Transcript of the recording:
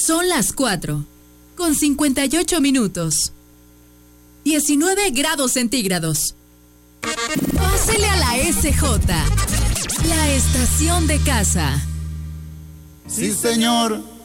Son las 4:58. 19 grados centígrados. Pásele a la SJ, la estación de casa. Sí, señor,